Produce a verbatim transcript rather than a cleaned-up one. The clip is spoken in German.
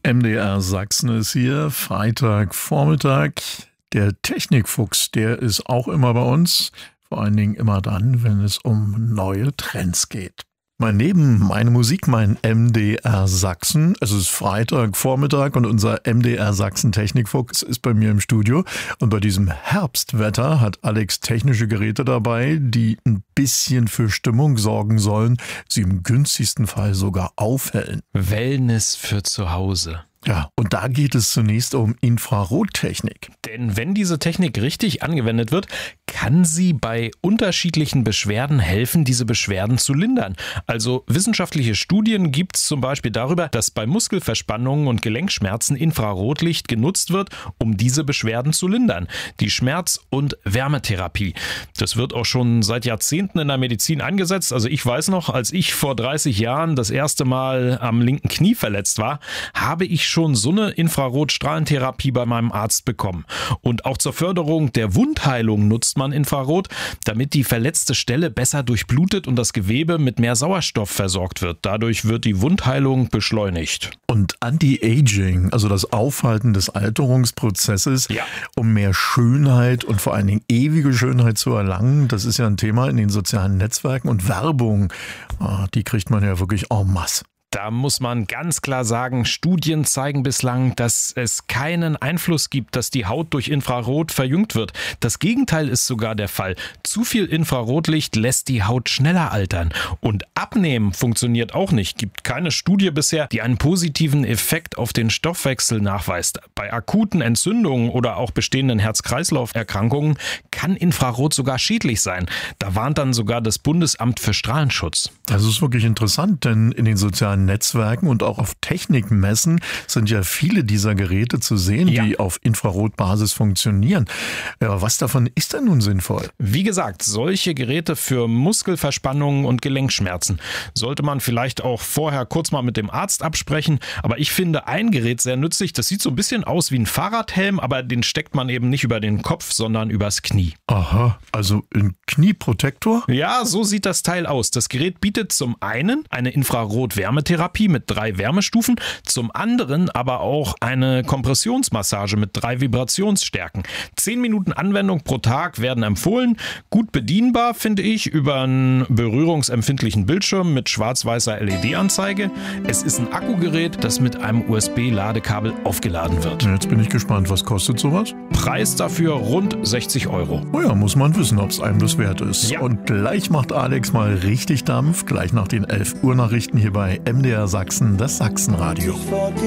M D R Sachsen ist hier, Freitagvormittag. Der Technikfuchs, der ist auch immer bei uns, vor allen Dingen immer dann, wenn es um neue Trends geht. Mein Neben, meine Musik, mein M D R Sachsen. Es ist Freitagvormittag und unser M D R Sachsen Technikfuchs ist bei mir im Studio. Und bei diesem Herbstwetter hat Alex technische Geräte dabei, die ein bisschen für Stimmung sorgen sollen, sie im günstigsten Fall sogar aufhellen. Wellness für zu Hause. Ja, und da geht es zunächst um Infrarottechnik. Denn wenn diese Technik richtig angewendet wird, kann sie bei unterschiedlichen Beschwerden helfen, diese Beschwerden zu lindern. Also wissenschaftliche Studien gibt es zum Beispiel darüber, dass bei Muskelverspannungen und Gelenkschmerzen Infrarotlicht genutzt wird, um diese Beschwerden zu lindern. Die Schmerz- und Wärmetherapie. Das wird auch schon seit Jahrzehnten in der Medizin eingesetzt. Also ich weiß noch, als ich vor dreißig Jahren das erste Mal am linken Knie verletzt war, habe ich schon so eine Infrarotstrahlentherapie bei meinem Arzt bekommen. Und auch zur Förderung der Wundheilung nutzt man Infrarot, damit die verletzte Stelle besser durchblutet und das Gewebe mit mehr Sauerstoff versorgt wird. Dadurch wird die Wundheilung beschleunigt. Und Anti-Aging, also das Aufhalten des Alterungsprozesses, ja. um mehr Schönheit und vor allen Dingen ewige Schönheit zu erlangen, das ist ja ein Thema in den sozialen Netzwerken und Werbung, die kriegt man ja wirklich en masse. Da muss man ganz klar sagen, Studien zeigen bislang, dass es keinen Einfluss gibt, dass die Haut durch Infrarot verjüngt wird. Das Gegenteil ist sogar der Fall. Zu viel Infrarotlicht lässt die Haut schneller altern. Und Abnehmen funktioniert auch nicht. Gibt keine Studie bisher, die einen positiven Effekt auf den Stoffwechsel nachweist. Bei akuten Entzündungen oder auch bestehenden Herz-Kreislauf-Erkrankungen kann Infrarot sogar schädlich sein. Da warnt dann sogar das Bundesamt für Strahlenschutz. Das ist wirklich interessant, denn in den sozialen Netzwerken und auch auf Technikmessen sind ja viele dieser Geräte zu sehen, ja. die auf Infrarotbasis funktionieren. Ja, was davon ist denn nun sinnvoll? Wie gesagt, solche Geräte für Muskelverspannungen und Gelenkschmerzen sollte man vielleicht auch vorher kurz mal mit dem Arzt absprechen. Aber ich finde ein Gerät sehr nützlich. Das sieht so ein bisschen aus wie ein Fahrradhelm, aber den steckt man eben nicht über den Kopf, sondern übers Knie. Aha, also ein Knieprotektor? Ja, so sieht das Teil aus. Das Gerät bietet zum einen eine Infrarot-Wärmetherapie mit drei Wärmestufen, zum anderen aber auch eine Kompressionsmassage mit drei Vibrationsstärken. Zehn Minuten Anwendung pro Tag werden empfohlen. Gut bedienbar, finde ich, über einen berührungsempfindlichen Bildschirm mit schwarz-weißer L E D-Anzeige. Es ist ein Akkugerät, das mit einem U S B-Ladekabel aufgeladen wird. Jetzt bin ich gespannt, was kostet sowas? Preis dafür rund sechzig Euro. Oh ja, muss man wissen, ob es einem das wert ist. Ja. Und gleich macht Alex mal richtig Dampf, gleich nach den elf Uhr Nachrichten hier bei M D R Sachsen, das Sachsenradio.